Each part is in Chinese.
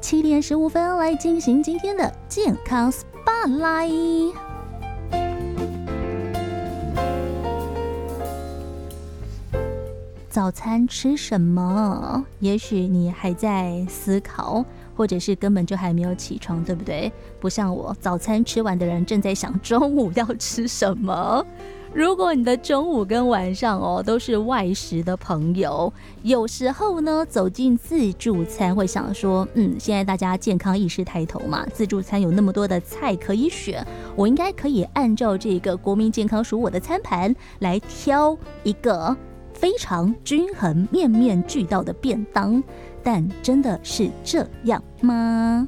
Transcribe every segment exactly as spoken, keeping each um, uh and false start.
七点十五分来进行今天的健康 Spotlight。早餐吃什么？也许你还在思考，或者是根本就还没有起床，对不对？不像我，早餐吃完的人正在想中午要吃什么。如果你的中午跟晚上哦都是外食的朋友，有时候呢走进自助餐会想说，嗯，现在大家健康意识抬头嘛，自助餐有那么多的菜可以选，我应该可以按照这个国民健康署我的餐盘来挑一个非常均衡、面面俱到的便当，但真的是这样吗？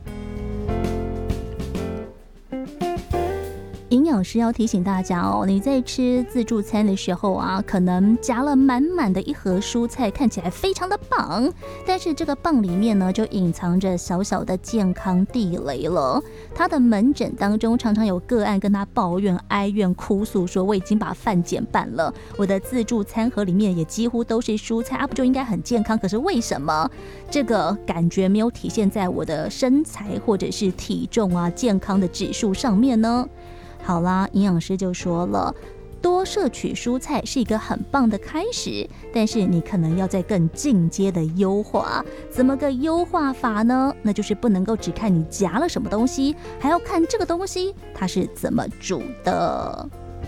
营养师要提醒大家哦，你在吃自助餐的时候啊，可能夹了满满的一盒蔬菜，看起来非常的棒，但是这个棒里面呢，就隐藏着小小的健康地雷了。他的门诊当中常常有个案跟他抱怨、哀怨、哭诉说，我已经把饭减半了，我的自助餐盒里面也几乎都是蔬菜啊，不就应该很健康？可是为什么这个感觉没有体现在我的身材或者是体重啊、健康的指数上面呢？好啦，营养师就说了，多摄取蔬菜是一个很棒的开始，但是你可能要再更进阶的优化。怎么个优化法呢？那就是不能够只看你夹了什么东西，还要看这个东西它是怎么煮的。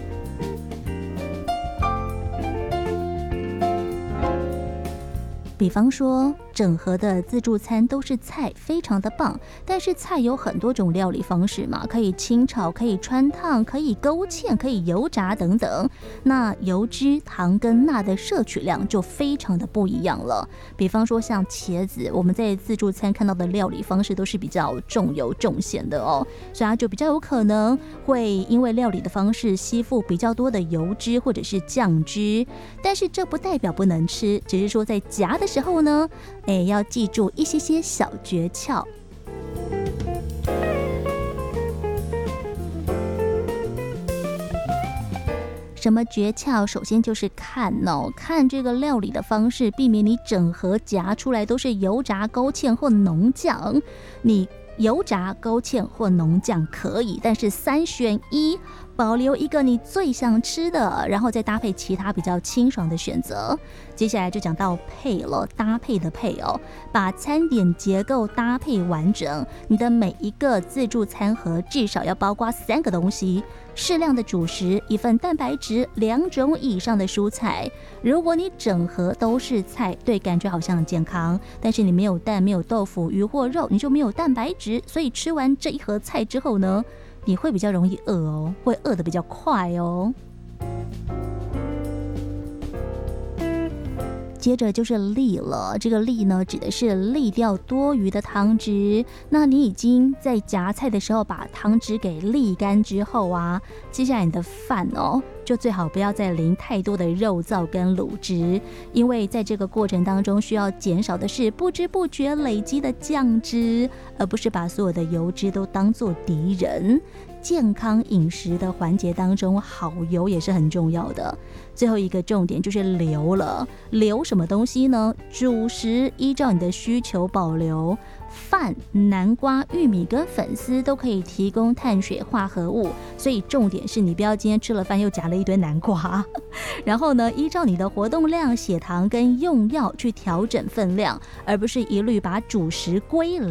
比方说整盒的自助餐都是菜，非常的棒，但是菜有很多种料理方式嘛，可以清炒，可以穿烫，可以勾芡，可以油炸等等，那油脂、糖跟钠的摄取量就非常的不一样了。比方说像茄子，我们在自助餐看到的料理方式都是比较重油重咸的哦，所以它就比较有可能会因为料理的方式吸附比较多的油脂或者是酱汁，但是这不代表不能吃，只是说在夹的时候呢，哎，要记住一些些小诀窍。什么诀窍？首先就是看哦，看这个料理的方式，避免你整盒夹出来都是油炸、勾芡或浓酱。你油炸、勾芡或浓酱可以，但是三选一，保留一个你最想吃的，然后再搭配其他比较清爽的选择。接下来就讲到配了，搭配的配哦，把餐点结构搭配完整。你的每一个自助餐盒至少要包括三个东西：适量的主食，一份蛋白质，两种以上的蔬菜。如果你整盒都是菜，对，感觉好像很健康，但是你没有蛋、没有豆腐、鱼或肉，你就没有蛋白质，所以吃完这一盒菜之后呢，你会比较容易饿哦，会饿得比较快哦。接着就是沥了，这个沥呢指的是沥掉多余的汤汁。那你已经在夹菜的时候把汤汁给沥干之后啊，接下来你的饭哦，就最好不要再淋太多的肉燥跟卤汁，因为在这个过程当中需要减少的是不知不觉累积的酱汁，而不是把所有的油脂都当作敌人。健康饮食的环节当中，好油也是很重要的。最后一个重点就是留了，留什么东西呢？主食依照你的需求保留，饭、南瓜、玉米跟粉丝都可以提供碳水化合物，所以重点是你不要今天吃了饭又夹了一堆南瓜。然后呢，依照你的活动量、血糖跟用药去调整分量，而不是一律把主食归零。